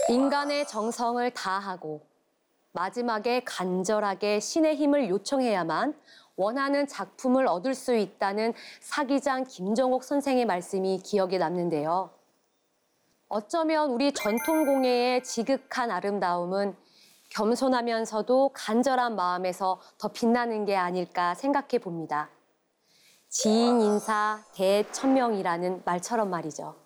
인간의 정성을 다하고 마지막에 간절하게 신의 힘을 요청해야만 원하는 작품을 얻을 수 있다는 사기장 김정옥 선생의 말씀이 기억에 남는데요. 어쩌면 우리 전통공예의 지극한 아름다움은 겸손하면서도 간절한 마음에서 더 빛나는 게 아닐까 생각해 봅니다. 지인인사 대천명이라는 말처럼 말이죠.